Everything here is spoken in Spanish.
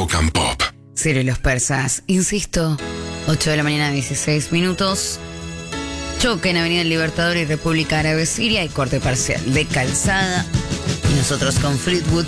Rock and Pop. Ciro y los persas, insisto, 8 de la mañana, 16 minutos. Choque en Avenida del Libertador y República Árabe Siria y corte parcial de calzada. Y nosotros con Fleetwood